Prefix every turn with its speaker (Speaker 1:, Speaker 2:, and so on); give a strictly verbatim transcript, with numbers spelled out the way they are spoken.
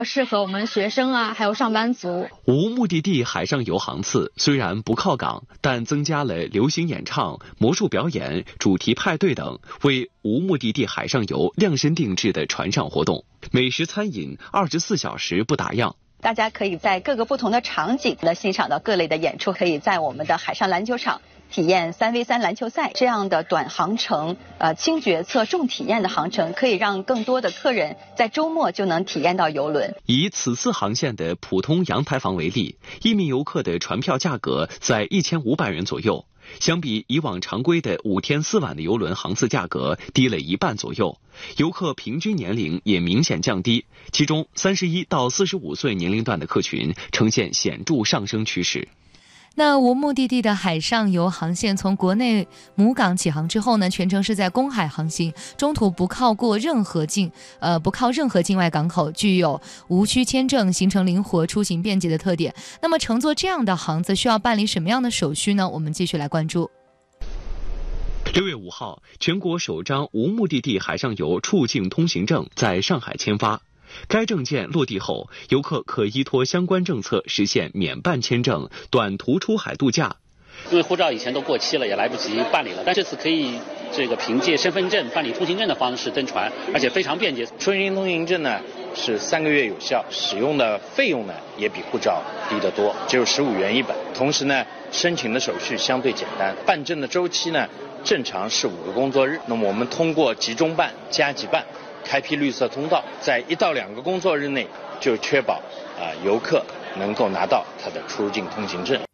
Speaker 1: 适合我们学生啊，还有上班族。
Speaker 2: 无目的地海上游航次虽然不靠港，但增加了流行演唱、魔术表演、主题派对等为无目的地海上游量身定制的船上活动，美食餐饮二十四小时不打烊。
Speaker 3: 大家可以在各个不同的场景呢欣赏到各类的演出，可以在我们的海上篮球场体验三 V 三篮球赛这样的短航程，呃轻决策重体验的航程，可以让更多的客人在周末就能体验到邮轮。
Speaker 2: 以此次航线的普通阳台房为例，一名游客的船票价格在一千五百元左右，相比以往常规的五天四晚的邮轮航次价格低了一半左右，游客平均年龄也明显降低，其中三十一到四十五岁年龄段的客群呈现显著上升趋势。
Speaker 4: 那无目的地的海上游航线从国内母港起航之后呢，全程是在公海航行，中途不靠过任何境呃不靠任何境外港口，具有无需签证、行程灵活、出行便捷的特点。那么乘坐这样的航子需要办理什么样的手续呢？我们继续来关注。
Speaker 2: 六月五号，全国首张无目的地海上游出境通行证在上海签发。该证件落地后，游客可依托相关政策实现免办签证、短途出海度假。
Speaker 5: 因为护照以前都过期了，也来不及办理了，但这次可以这个凭借身份证办理通行证的方式登船，而且非常便捷。
Speaker 6: 出境通行证呢是三个月有效，使用的费用呢也比护照低得多，只有十五元一本。同时呢，申请的手续相对简单，办证的周期呢正常是五个工作日。那么我们通过集中办、加急办，开辟绿色通道，在一到两个工作日内就确保啊、呃、游客能够拿到他的出入境通行证。